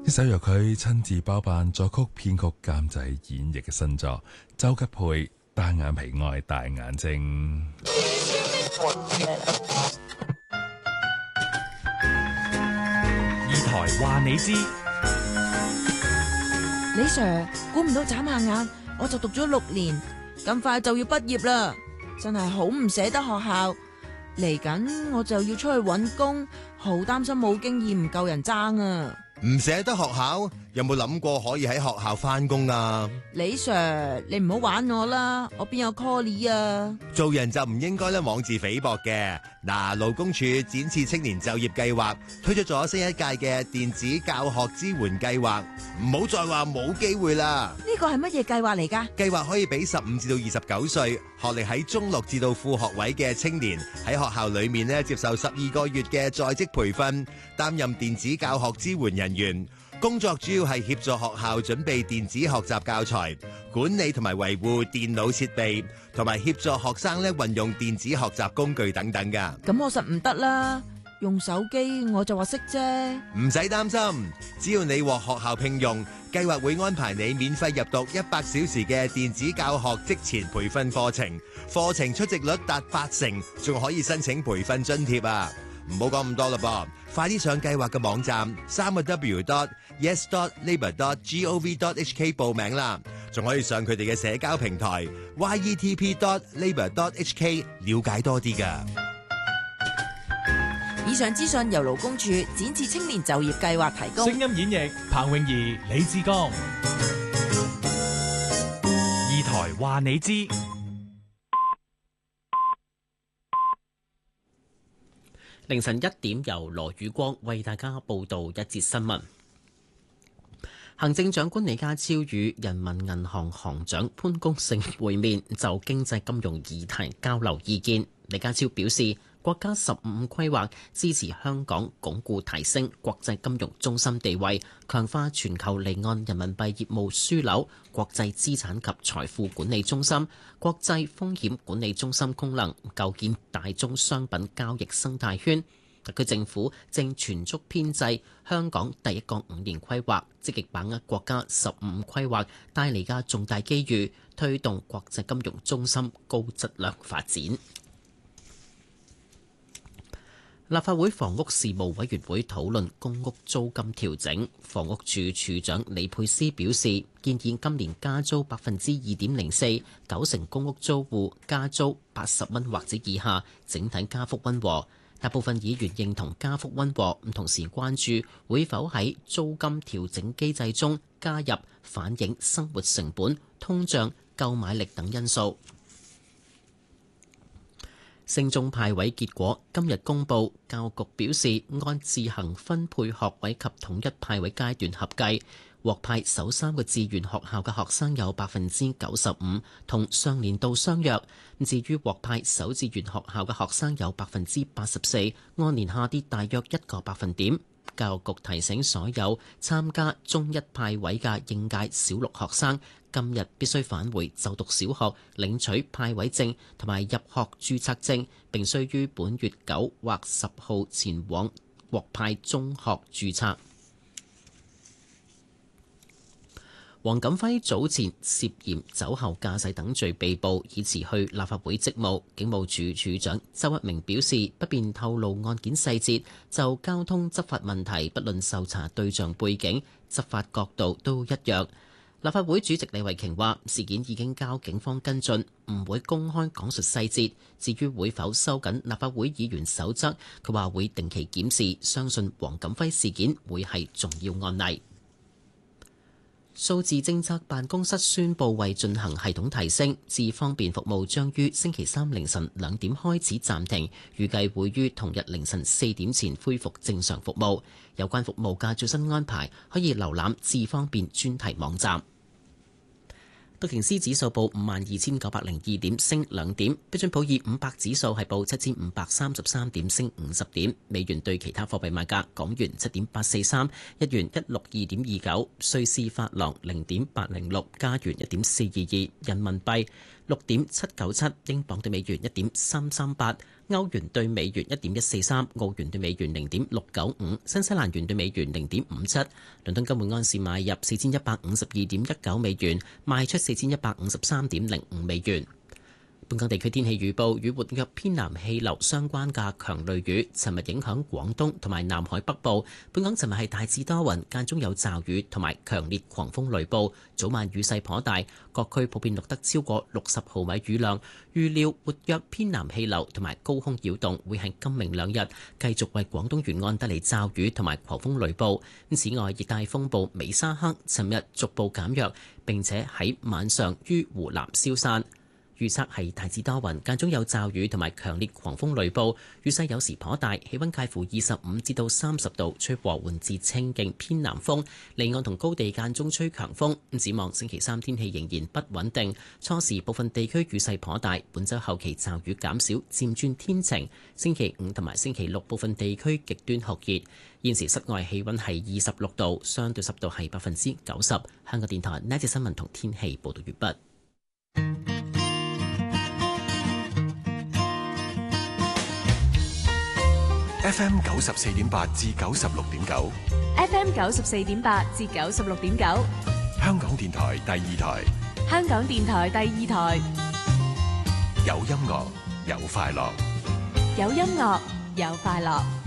呢首由佢親自包辦作曲、編曲、監製、演繹嘅新作，周吉佩單眼皮愛大眼睛。 二台話你知， 李 Sir 估唔到眨下眼我就讀咗6年，咁快就要畢業啦，真係好唔捨得學校。嚟緊我就要出去揾工，好擔心冇經驗唔夠人爭啊！ 唔捨得學校，有冇諗過可以喺學校返工啊？ 李 Sir， 你唔好玩我啦，我邊有 call 你啊？ 做人就唔應該咧妄自菲薄嘅。嗱，勞工處展翅青年就業計劃推出咗新一屆嘅電子教學支援計劃，唔好再話冇機會啦。 呢個係乜嘢計劃嚟㗎？ 計劃可以俾15至到29歲，學歷喺中6至到副學位嘅青年喺學校裏面咧接受12個月嘅在職培訓，擔任電子教學支援人員。工作主要係協助學校準備電子學習教材、管理同埋維護電腦設備，同埋協助學生咧運用電子學習工具等等㗎。 咁我實唔得啦，用手機我就話識啫。 唔使擔心，只要你獲學校聘用，計劃會安排你免費入讀100小時嘅電子教學職前培訓課程，課程出席率達80%，仲可以申請培訓津貼啊！唔好講咁多啦噃，快啲上計劃嘅網站3w.yes.labour.gov.hk 報名啦，仲可以上佢哋嘅社交平台 yetp.labour.hk 了解多啲㗎。 以上資訊由勞工處展翅青年就業計劃提供。 聲音演繹彭詠儀、李志剛。二台話你知。 凌晨1點，由羅宇光為大家報道一節新聞。行政長官李家超與人民銀行行長潘功勝會面，就經濟金融議題交流意見。李家超表示，國家15規劃支持香港鞏固提升國際金融中心地位，強化全球離岸人民幣業務樞紐、國際資產及財富管理中心、國際風險管理中心功能，構建大宗商品交易生態圈。特區政府正全速編製香港第一個5年規劃，積極把握國家15規劃帶嚟嘅重大機遇，推動國際金融中心高質量發展。立法會房屋事務委員會討論公屋租金調整，房屋署署長李佩斯表示，建議今年加租2.04%， 90%公屋租戶加租80蚊或者以下，整體加幅溫和。大部分議員認同加幅溫和，同時關注會否喺租金調整機制中加入反映生活成本、通脹、購買力等因素。升中派位結果今日公佈，教育局表示按自行分配學位及統一派位階段合計，獲派首3個志願學校嘅學生有95%，同上年度相若。至於獲派首志願學校嘅學生有84%，按年下跌大約1個百分點。教育局提醒所有參加中一派位嘅應屆小6學生，今日必須返回就讀小學領取派位證同埋入學註冊證，並須於本月9或10號前往獲派中學註冊。黃錦輝早前涉嫌酒後駕駛等罪被捕，已辭去立法會職務。警務處處長周一鳴表示，不便透露案件細節，就交通執法問題，不論受查對象背景、執法角度都一樣。立法會主席李慧瓊話，事件已經交警方跟進，唔會公開講述細節。至於會否收緊立法會議員守則，佢話會定期檢視，相信黃錦輝事件會係重要案例。數字政策辦公室宣布，為進行系統提升，智方便服務將於星期3凌晨2點開始暫停，預計會於同日凌晨4點前恢復正常服務。有關服務嘅最新安排可以瀏覽智方便專題網站。道瓊斯指數報52,902點，升2點；標準普爾500指數係報7,533點，升50點。美元對其他貨幣賣價：港元7.843，日元162.29，瑞士法郎0.806，加元1.422，人民幣 6.797，英鎊對美元1.338，歐元對美元1.143，澳元對美元0.695，新西蘭元對美元0.57。倫敦金每安士買入4152.19美元，賣出4153.05美元。本港地區天氣預報，與活躍偏南氣流相關嘅強雷雨，尋日影響廣東同埋南海北部。本港尋日係大致多雲，間中有驟雨同埋強烈狂風雷暴，早晚雨勢頗大，各區普遍錄得超過60毫米雨量。預料活躍偏南氣流同埋高空擾動會喺今明兩日繼續為廣東沿岸帶嚟驟雨同埋狂風雷暴。此外，熱帶風暴美沙克尋日逐步減弱，並且喺晚上於湖南消散。預測係大致多雲，間中有驟雨同埋強烈狂風雷暴，雨勢有時頗大，氣溫介乎25至到30度，吹和緩至清勁偏南風，離岸同高地間中吹強風。展望星期三天氣仍然不穩定，初時部分地區雨勢頗大，本週後期驟雨減少，漸轉天晴。星期五同埋星期六部分地區極端酷熱。現時室外氣溫係26度，相對濕度係90%。香港電台呢節新聞同天氣報道完畢。 FM 94.8至96.9 ，FM 94.8至96.9， 香港電台第二台， 香港電台第二台， 有音樂有快樂， 有音樂有快樂。